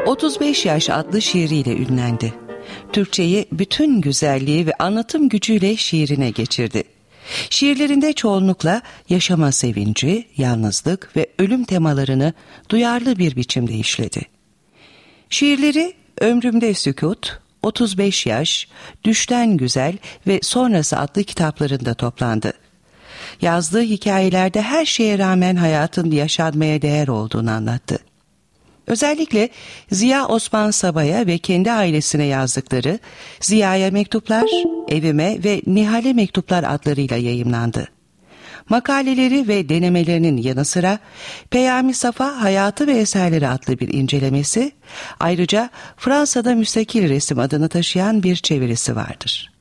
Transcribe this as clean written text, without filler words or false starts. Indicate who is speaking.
Speaker 1: 35 Yaş adlı şiiriyle ünlendi. Türkçeyi bütün güzelliği ve anlatım gücüyle şiirine geçirdi. Şiirlerinde çoğunlukla yaşama sevinci, yalnızlık ve ölüm temalarını duyarlı bir biçimde işledi. Şiirleri Ömrümde Sükut, 35 Yaş, Düşten Güzel ve Sonrası adlı kitaplarında toplandı. Yazdığı hikayelerde her şeye rağmen hayatın yaşanmaya değer olduğunu anlattı. Özellikle Ziya Osman Sabay'a ve kendi ailesine yazdıkları Ziya'ya Mektuplar, Evime ve Nihal'e Mektuplar adlarıyla yayımlandı. Makaleleri ve denemelerinin yanı sıra Peyami Safa Hayatı ve Eserleri adlı bir incelemesi, ayrıca Fransa'da Müstakil Resim adını taşıyan bir çevirisi vardır.